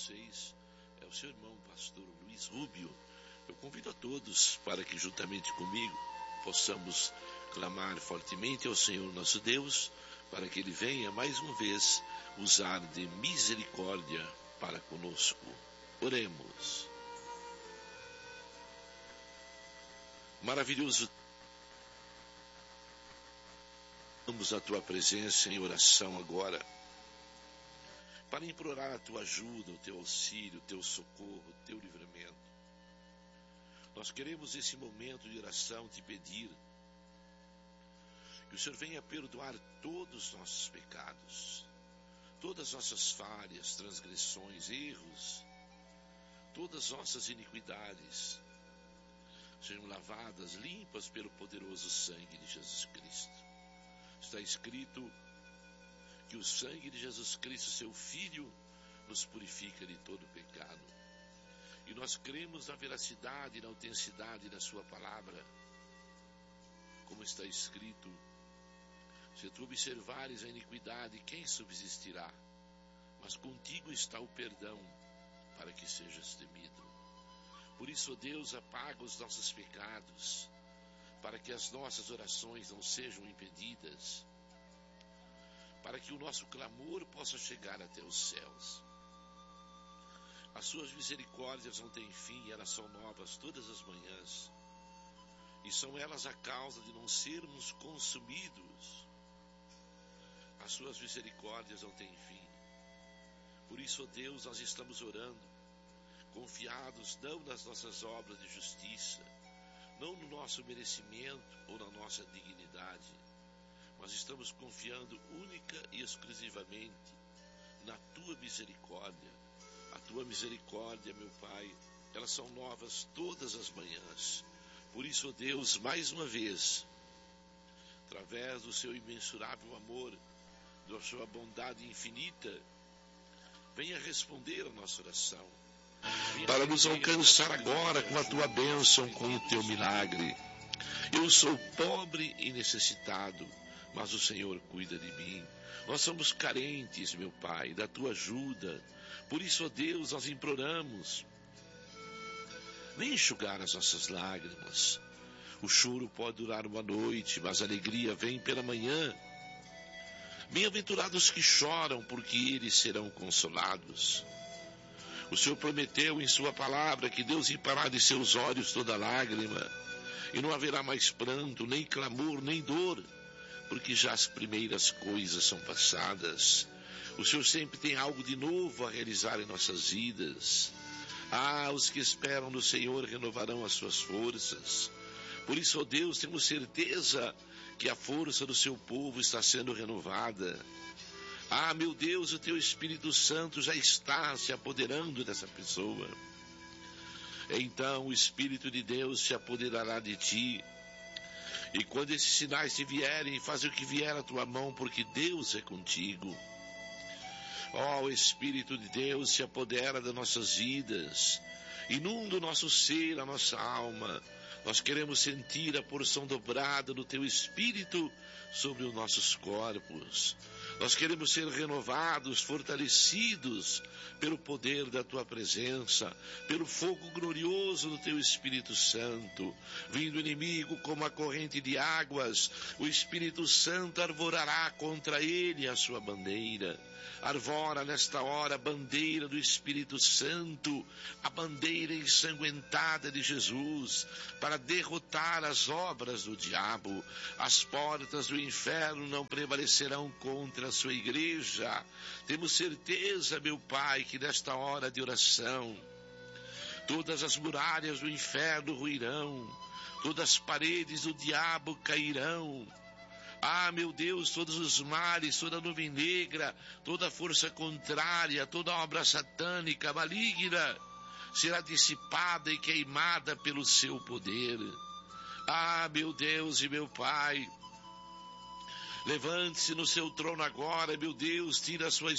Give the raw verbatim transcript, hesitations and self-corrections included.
vocês é o seu irmão, pastor Luiz Rubio. Eu convido a todos para que juntamente comigo possamos clamar fortemente ao Senhor nosso Deus, para que Ele venha mais uma vez usar de misericórdia para conosco. Oremos. Maravilhoso, vamos à Tua presença em oração agora, para implorar a Tua ajuda, o Teu auxílio, o Teu socorro, o Teu livramento. Nós queremos nesse momento de oração Te pedir que o Senhor venha perdoar todos os nossos pecados, todas as nossas falhas, transgressões, erros, todas as nossas iniquidades, sejam lavadas, limpas pelo poderoso sangue de Jesus Cristo. Está escrito que o sangue de Jesus Cristo, seu Filho, nos purifica de todo pecado. E nós cremos na veracidade e na autenticidade da sua palavra. Como está escrito, se tu observares a iniquidade, quem subsistirá? Mas contigo está o perdão, para que sejas temido. Por isso, ó Deus, apaga os nossos pecados, para que as nossas orações não sejam impedidas, para que o nosso clamor possa chegar até os céus. As suas misericórdias não têm fim, elas são novas todas as manhãs, e são elas a causa de não sermos consumidos. As suas misericórdias não têm fim. Por isso, ó Deus, nós estamos orando, confiados não nas nossas obras de justiça, não no nosso merecimento ou na nossa dignidade, mas estamos confiando única e exclusivamente na Tua misericórdia. A Tua misericórdia, meu Pai, elas são novas todas as manhãs. Por isso, ó Deus, mais uma vez, através do Seu imensurável amor, da Sua bondade infinita, venha responder a nossa oração, para nos alcançar agora com a Tua bênção, com o Teu milagre. Eu sou pobre e necessitado, mas o Senhor cuida de mim. Nós somos carentes, meu Pai, da Tua ajuda. Por isso, ó Deus, nós imploramos, vem enxugar as nossas lágrimas. O choro pode durar uma noite, mas a alegria vem pela manhã. Bem-aventurados que choram, porque eles serão consolados. O Senhor prometeu em Sua palavra que Deus imparará de seus olhos toda lágrima, e não haverá mais pranto, nem clamor, nem dor, porque já as primeiras coisas são passadas. O Senhor sempre tem algo de novo a realizar em nossas vidas. Ah, os que esperam no Senhor renovarão as suas forças. Por isso, ó Deus, temos certeza que a força do Seu povo está sendo renovada. Ah, meu Deus, o Teu Espírito Santo já está se apoderando dessa pessoa. Então o Espírito de Deus se apoderará de ti. E quando esses sinais te vierem, faz o que vier à tua mão, porque Deus é contigo. Ó, o Espírito de Deus se apodera das nossas vidas, inunda o nosso ser, a nossa alma. Nós queremos sentir a porção dobrada do Teu Espírito sobre os nossos corpos. Nós queremos ser renovados, fortalecidos pelo poder da Tua presença, pelo fogo glorioso do Teu Espírito Santo. Vindo o inimigo como a corrente de águas, o Espírito Santo arvorará contra ele a sua bandeira. Arvora nesta hora a bandeira do Espírito Santo, a bandeira ensanguentada de Jesus, para derrotar as obras do diabo. As portas do inferno não prevalecerão contra a sua igreja. Temos certeza, meu Pai, que nesta hora de oração, todas as muralhas do inferno ruirão, todas as paredes do diabo cairão. Ah, meu Deus, todos os males, toda a nuvem negra, toda a força contrária, toda a obra satânica, maligna, será dissipada e queimada pelo Seu poder. Ah, meu Deus e meu Pai, levante-se no Seu trono agora, meu Deus, tira a sua